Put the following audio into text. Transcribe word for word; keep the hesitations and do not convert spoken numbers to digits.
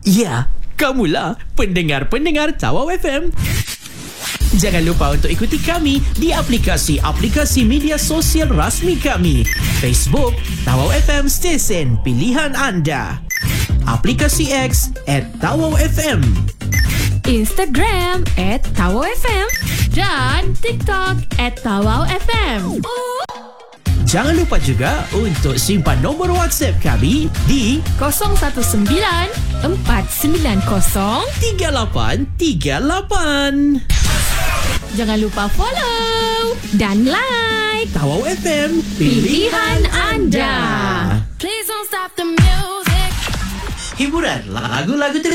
Ya, kamulah pendengar-pendengar Tawau F M. Jangan lupa untuk ikuti kami di aplikasi-aplikasi media sosial rasmi kami. Facebook, Tawau F M stesen pilihan anda. Aplikasi X at Tawau F M. Instagram at Tawau F M. Dan TikTok at Tawau F M. Jangan lupa juga untuk simpan nombor WhatsApp kami di kosong satu sembilan empat sembilan kosong tiga lapan tiga lapan. Jangan lupa follow dan like Tawau F M, pilihan anda. Please don't stop the music. Hiburan lagu-lagu